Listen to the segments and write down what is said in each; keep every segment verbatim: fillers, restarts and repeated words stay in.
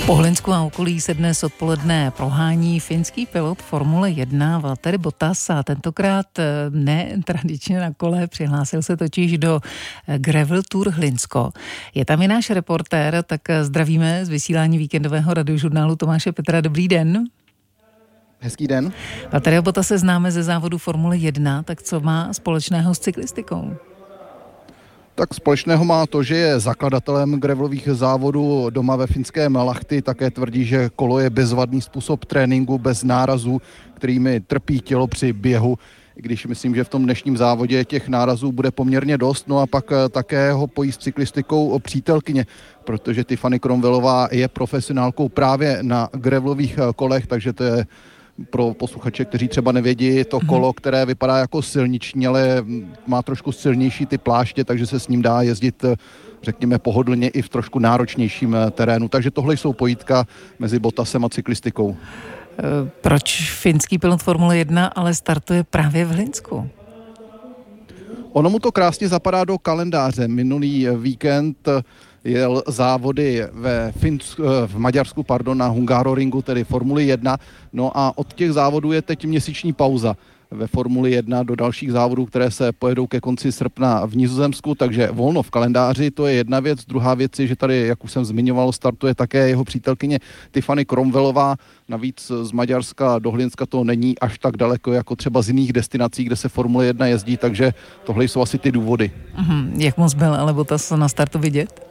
Po Hlinsku a okolí se dnes odpoledne prohání finský pilot Formule jedna Valtteri Bottas a tentokrát ne tradičně na kole, přihlásil se totiž do Gravel Tour Hlinsko. Je tam i náš reportér, tak zdravíme z vysílání víkendového radiožurnálu Tomáše Petra. Dobrý den. Hezký den. Valtteriho Bottase známe ze závodu Formule jedna, tak co má společného s cyklistikou? Tak společného má to, že je zakladatelem gravelových závodů doma ve finském Lahti. Také tvrdí, že kolo je bezvadný způsob tréninku, bez nárazů, kterými trpí tělo při běhu. I když myslím, že v tom dnešním závodě těch nárazů bude poměrně dost. No a pak také ho pojí s cyklistikou přítelkyně, protože Tiffany Cromwellová je profesionálkou právě na gravelových kolech, takže to je pro posluchače, kteří třeba nevědí, to kolo, které vypadá jako silniční, ale má trošku silnější ty pláště, takže se s ním dá jezdit, řekněme, pohodlně i v trošku náročnějším terénu. Takže tohle jsou pojítka mezi Bottasem a cyklistikou. Proč finský pilot Formule jedna ale startuje právě v Hlinsku? Ono mu to krásně zapadá do kalendáře. Minulý víkend jel závody ve Finsku, v Maďarsku, pardon, na Hungaroringu, tedy Formuli jedna. No a od těch závodů je teď měsíční pauza ve Formuli jedna do dalších závodů, které se pojedou ke konci srpna v Nizozemsku, takže volno v kalendáři, to je jedna věc. Druhá věc je, že tady, jak už jsem zmiňoval, startuje také jeho přítelkyně Tiffany Cromwellová. Navíc z Maďarska do Hlinska to není až tak daleko, jako třeba z jiných destinací, kde se Formule jedna jezdí, takže tohle jsou asi ty důvody. Mm-hmm. Jak moc byl ale Bottas na startu vidět?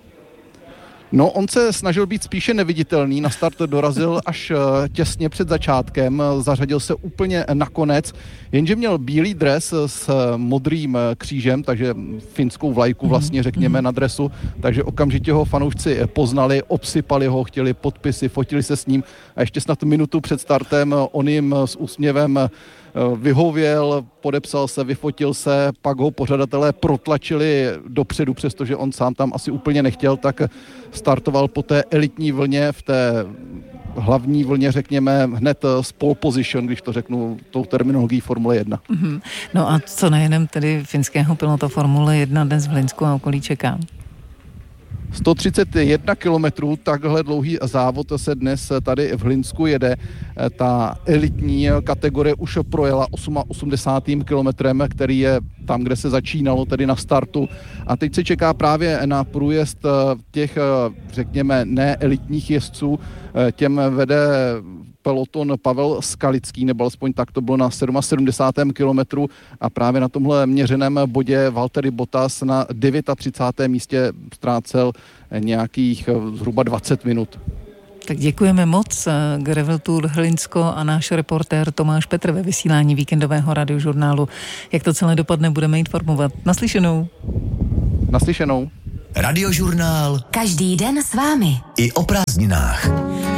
No, on se snažil být spíše neviditelný, na start dorazil až těsně před začátkem, zařadil se úplně nakonec, jenže měl bílý dres s modrým křížem, takže finskou vlajku vlastně řekněme na dresu, takže okamžitě ho fanoušci poznali, obsypali ho, chtěli podpisy, fotili se s ním a ještě snad minutu před startem on jim s úsměvem vyhověl, podepsal se, vyfotil se, pak ho pořadatelé protlačili dopředu, přestože on sám tam asi úplně nechtěl, tak startoval po té elitní vlně, v té hlavní vlně, řekněme, hned z pole position, když to řeknu tou terminologií Formule jedna. Mm-hmm. No a co nejenom tedy finského pilota Formule jedna dnes v Hlinsku a okolí čeká? sto třicet jedna kilometrů, takhle dlouhý závod se dnes tady v Hlinsku jede. Ta elitní kategorie už projela osmdesátým kilometrem, který je tam, kde se začínalo, tedy na startu. A teď se čeká právě na průjezd těch, řekněme, neelitních jezdců. Těm vede peloton Pavel Skalický, nebo alespoň tak to bylo na sedmdesátém sedmém kilometru a právě na tomhle měřeném bodě Valtteri Bottas na třicátém devátém místě ztrácel nějakých zhruba dvacet minut. Tak děkujeme moc. Gravel Tour Hlinsko a náš reportér Tomáš Petr ve vysílání víkendového radiožurnálu. Jak to celé dopadne, budeme informovat. Naslyšenou. Naslyšenou. Radiožurnál. Každý den s vámi. I o prázdninách.